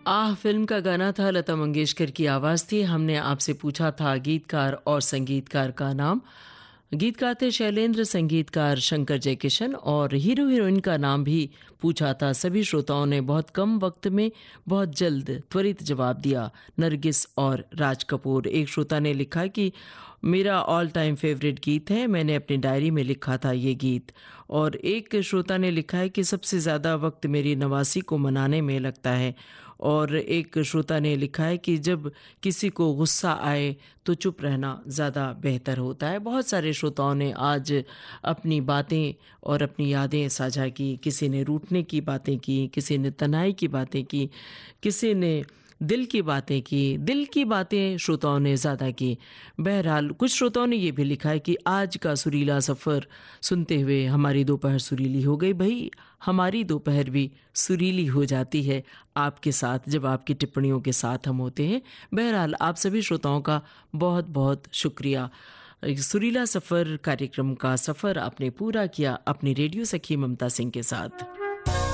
आह film का गाना था, लता मंगेशकर की आवाज़ थी। हमने आपसे पूछा था गीतकार और संगीतकार का नाम। गीतकार थे शैलेंद्र, संगीतकार शंकर जयकिशन, और हीरो हीरोइन का नाम भी पूछा था। सभी श्रोताओं ने बहुत कम वक्त में बहुत जल्द त्वरित जवाब दिया, नरगिस और राज कपूर। एक श्रोता ने लिखा कि मेरा ऑल टाइम फेवरेट गीत है, मैंने अपनी डायरी में लिखा था ये गीत। और एक श्रोता ने लिखा है कि सबसे ज़्यादा वक्त मेरी नवासी को मनाने में लगता है। और एक श्रोता ने लिखा है कि जब किसी को गुस्सा आए तो चुप रहना ज़्यादा बेहतर होता है। बहुत सारे श्रोताओं ने आज अपनी बातें और अपनी यादें साझा की। किसी ने रूठने की बातें की, किसी ने तन्हाई की बातें की, किसी ने दिल की बातें की। दिल की बातें श्रोताओं ने ज़्यादा की। बहरहाल कुछ श्रोताओं ने ये भी लिखा है कि आज का सुरीला सफ़र सुनते हुए हमारी दोपहर सुरीली हो गई। भाई, हमारी दोपहर भी सुरीली हो जाती है आपके साथ, जब आपकी टिप्पणियों के साथ हम होते हैं। बहरहाल आप सभी श्रोताओं का बहुत बहुत शुक्रिया। सुरीला सफ़र कार्यक्रम का सफ़र आपने पूरा किया अपनी रेडियो सखी ममता सिंह के साथ।